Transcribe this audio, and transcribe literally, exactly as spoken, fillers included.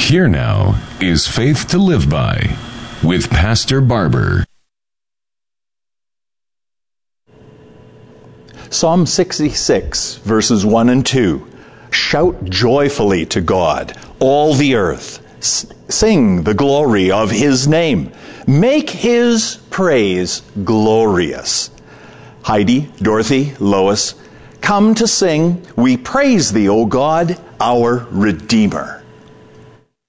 Here now is Faith to Live By with Pastor Barber. Psalm sixty-six, verses one and two. Shout joyfully to God, all the earth. S- sing the glory of his name. Make his praise glorious. Heidi, Dorothy, Lois, come to sing, We praise thee, O God, our Redeemer.